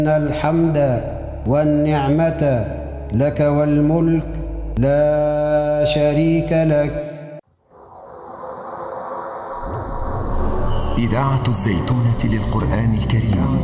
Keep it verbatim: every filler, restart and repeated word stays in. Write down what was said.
إن الحمد والنعمة لك والملك لا شريك لك. إذاعة الزيتونة للقرآن الكريم